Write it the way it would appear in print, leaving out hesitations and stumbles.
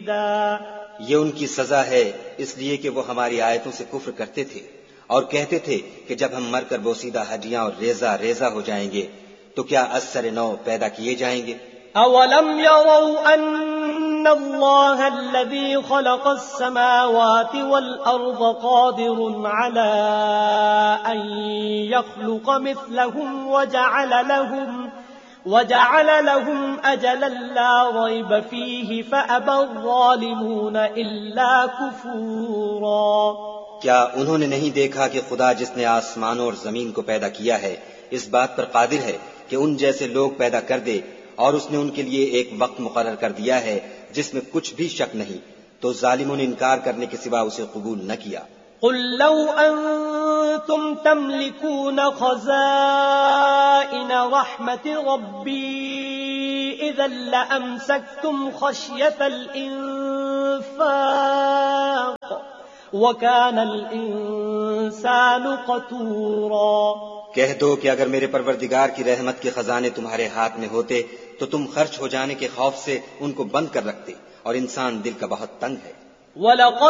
مُفْسِدًا یہ ان کی سزا ہے اس لیے کہ وہ ہماری آیتوں سے کفر کرتے تھے اور کہتے تھے کہ جب ہم مر کر بوسیدہ ہڈیاں اور ریزہ ریزہ ہو جائیں گے تو کیا از سر نو پیدا کیے جائیں گے؟ أَوَلَمْ يَرَوْا أَنَّ اللَّهَ الَّذِي خَلَقَ السَّمَاوَاتِ وَالْأَرْضَ قَادِرٌ عَلَىٰ أَن يَخْلُقَ مِثْلَهُمْ وَجَعَلَ لَهُمْ أَجَلًا لَا رَيْبَ فِيهِ فَأَبَى الظَّالِمُونَ إِلَّا كُفُورًا کیا انہوں نے نہیں دیکھا کہ خدا جس نے آسمانوں اور زمین کو پیدا کیا ہے اس بات پر قادر ہے کہ ان جیسے لوگ پیدا کر دے، اور اس نے ان کے لیے ایک وقت مقرر کر دیا ہے جس میں کچھ بھی شک نہیں، تو ظالموں نے انکار کرنے کے سوا اسے قبول نہ کیا۔ قل لو أنتم تملكون خزائن رحمة ربي إذا لأمسكتم خشية الإنفاق وكان الإنسان قتورا کہہ دو کہ اگر میرے پروردگار کی رحمت کے خزانے تمہارے ہاتھ میں ہوتے تو تم خرچ ہو جانے کے خوف سے ان کو بند کر رکھتے، اور انسان دل کا بہت تنگ ہے۔ وَلَقَدْ